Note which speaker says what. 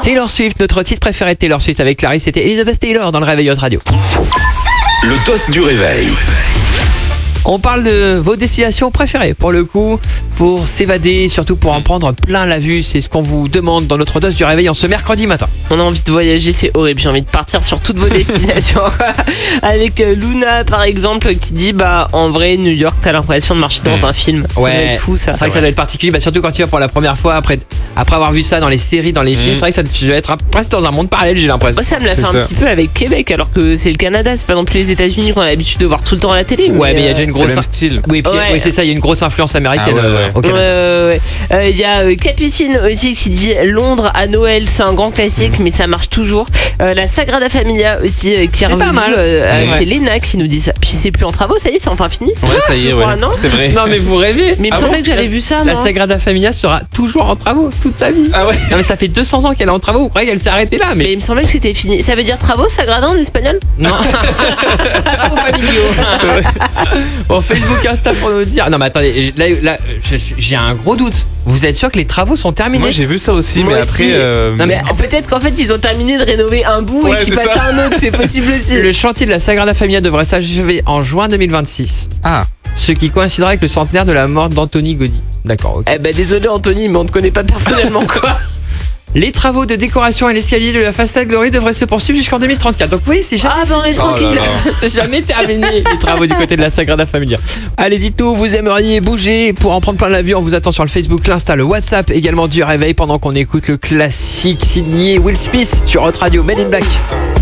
Speaker 1: Taylor Swift, notre titre préféré de Taylor Swift avec Clarisse, c'était Elizabeth Taylor dans le Réveil Hot Radio.
Speaker 2: Le dos du réveil.
Speaker 1: On parle de vos destinations préférées pour le coup, pour s'évader, surtout pour en prendre plein la vue. C'est ce qu'on vous demande dans notre dose du réveil en ce mercredi matin.
Speaker 3: On a envie de voyager, c'est horrible. J'ai envie de partir sur toutes vos destinations. Avec Luna par exemple qui dit en vrai New York t'as l'impression de marcher dans un film. Ça doit être fou ça.
Speaker 1: C'est vrai que ça doit être particulier, surtout quand tu vas pour la première fois après avoir vu ça dans les séries, dans les films. C'est vrai que tu dois être presque dans un monde parallèle, j'ai l'impression.
Speaker 3: Moi ça me l'a fait un petit peu avec Québec, alors que c'est le Canada, c'est pas non plus les États-Unis qu'on a l'habitude de voir tout le temps à la télé.
Speaker 1: Ouais, mais il y a déjà une grosse
Speaker 4: style.
Speaker 1: Oui, c'est ça, il y a une grosse influence américaine au Canada.
Speaker 3: Il y a Capucine aussi qui dit Londres à Noël, c'est un grand classique, mais ça marche toujours. La Sagrada Familia aussi qui est revenue.
Speaker 1: Pas mal.
Speaker 3: C'est Léna qui nous dit ça. Puis c'est plus en travaux, ça y est, c'est enfin fini.
Speaker 4: Ouais, ça y est,
Speaker 3: non
Speaker 4: c'est vrai.
Speaker 1: Non, mais vous rêvez.
Speaker 3: Mais il me semblait que j'avais vu ça.
Speaker 1: La Sagrada Familia sera toujours en travaux toute sa vie.
Speaker 4: Ah ouais.
Speaker 1: Non, mais ça fait 200 ans qu'elle est en travaux. Vous croyez qu'elle s'est arrêtée là?
Speaker 3: Mais il me semblait que c'était fini. Ça veut dire travaux, Sagrada en espagnol?
Speaker 1: Non. Travaux familiaux. Bon, Facebook, Insta pour nous dire. Non, mais attendez, là, j'ai un gros doute. Vous êtes sûr que les travaux sont terminés?
Speaker 4: Moi j'ai vu ça aussi,
Speaker 1: Moi
Speaker 4: mais
Speaker 1: aussi.
Speaker 4: après.
Speaker 1: Non, mais
Speaker 3: peut-être qu'en fait ils ont terminé de rénover un bout et qu'ils passent à un autre, c'est possible aussi.
Speaker 1: Le chantier de la Sagrada Familia devrait s'achever en juin 2026.
Speaker 4: Ah.
Speaker 1: Ce qui coïncidera avec le centenaire de la mort d'Anthony Gaudi. D'accord, ok.
Speaker 3: Désolé Anthony, mais on te connaît pas personnellement quoi.
Speaker 1: Les travaux de décoration et l'escalier de la façade Glory devraient se poursuivre jusqu'en 2034. Donc oui, c'est jamais...
Speaker 3: on est tranquille.
Speaker 1: C'est jamais terminé les travaux du côté de la Sagrada Familia. Allez, dites-nous, vous aimeriez bouger pour en prendre plein la vue. On vous attend sur le Facebook, l'Insta, le WhatsApp également du réveil pendant qu'on écoute le classique signé Will Smith sur Hot Radio. Men in Black.